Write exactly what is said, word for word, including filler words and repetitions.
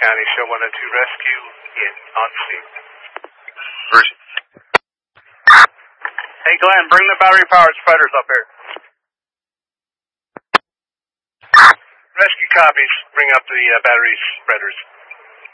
County, show one oh two rescue in on scene. First. Hey Glenn, bring the battery powered spreaders up here. Rescue copies, bring up the uh, battery spreaders.